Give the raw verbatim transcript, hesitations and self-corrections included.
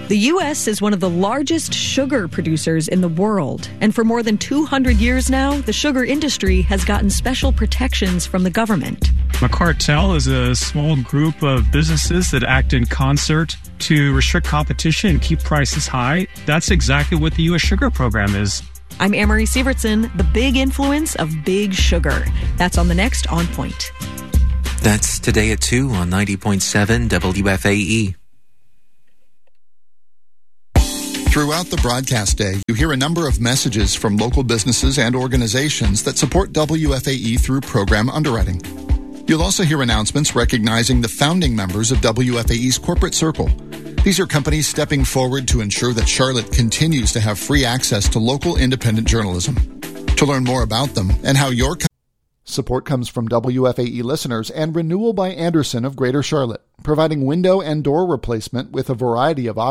The U S is one of the largest sugar producers in the world. And for more than two hundred years now, the sugar industry has gotten special protections from the government. A cartel is a small group of businesses that act in concert to restrict competition and keep prices high. That's exactly what the U S sugar program is. I'm Amory Sievertson, the big influence of big sugar. That's on the next On Point. That's today at two on ninety point seven W F A E. Throughout the broadcast day, you hear a number of messages from local businesses and organizations that support W F A E through program underwriting. You'll also hear announcements recognizing the founding members of W F A E's corporate circle. These are companies stepping forward to ensure that Charlotte continues to have free access to local independent journalism. To learn more about them and how your co- Support comes from W F A E listeners and Renewal by Andersen of Greater Charlotte, providing window and door replacement with a variety of options.